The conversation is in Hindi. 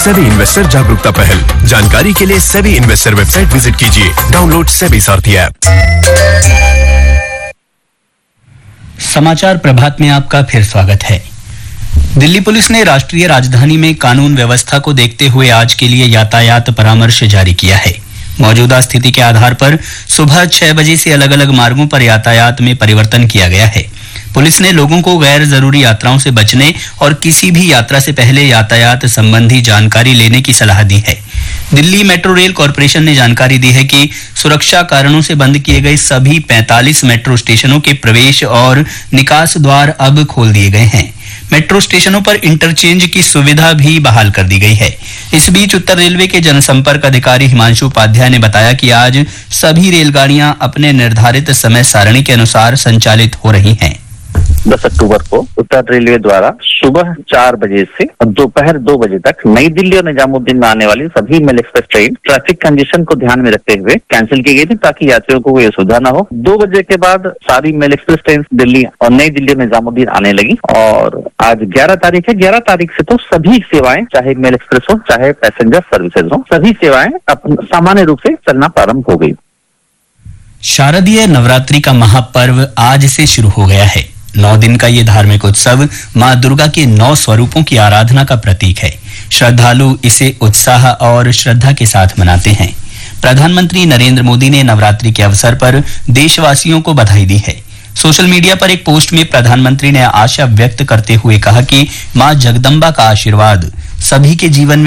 सेबी इन्वेस्टर जागरूकता पहल। जानकारी के लिए सेबी इन्वेस्टर वेबसाइट विजिट कीजिए। डाउनलोड सेबी सारथी ऐप। समाचार प्रभात में आपका फिर स्वागत है। दिल्ली पुलिस ने राष्ट्रीय राजधानी में कानून व्यवस्था को देखते हुए आज के लिए यातायात परामर्श जारी किया है। मौजूदा स्थिति के आधार पर सुबह 6 बजे से अलग अलग मार्गों पर यातायात में परिवर्तन किया गया है। पुलिस ने लोगों को गैर जरूरी यात्राओं से बचने और किसी भी यात्रा से पहले यातायात संबंधी जानकारी लेने की सलाह दी है। दिल्ली मेट्रो रेल कॉरपोरेशन ने जानकारी दी है कि सुरक्षा कारणों से बंद किए गए सभी 45 मेट्रो स्टेशनों के प्रवेश और निकास द्वार अब खोल दिए गए हैं। मेट्रो स्टेशनों पर इंटरचेंज की सुविधा भी बहाल कर दी गई है। इस बीच उत्तर रेलवे के जनसंपर्क अधिकारी हिमांशु उपाध्याय ने बताया कि आज सभी रेलगाड़ियां अपने निर्धारित समय सारणी के अनुसार संचालित हो रही हैं। 10 अक्टूबर को उत्तर रेलवे द्वारा सुबह 4 बजे से दोपहर 2 बजे तक नई दिल्ली और निजामुद्दीन में आने वाली सभी mail express train traffic condition को ध्यान में रखते हुए कैंसिल की गई थी, ताकि यात्रियों को कोई असुविधा न हो। 2 बजे के बाद सारी मेल एक्सप्रेस ट्रेन दिल्ली और नई दिल्ली और निजामुद्दीन आने लगी और आज 11 तारीख है। 11 तारीख से तो सभी सेवाएं, चाहे मेल एक्सप्रेस हो चाहे पैसेंजर सर्विसेज हो, सभी सेवाएं सामान्य रूप से चलना प्रारंभ हो गई। शारदीय नवरात्रि का महापर्व आज से शुरू हो गया है। 9 दिन का ये धार्मिक उत्सव मां दुर्गा के 9 स्वरूपों की आराधना का प्रतीक है। श्रद्धालु इसे उत्साह और श्रद्धा के साथ मनाते हैं। प्रधानमंत्री नरेंद्र मोदी ने नवरात्रि के अवसर पर देशवासियों को बधाई दी है। सोशल मीडिया पर एक पोस्ट में प्रधानमंत्री ने आशा व्यक्त करते हुए कहा कि मां जगदम्बा का आशीर्वाद सभी के जीवन में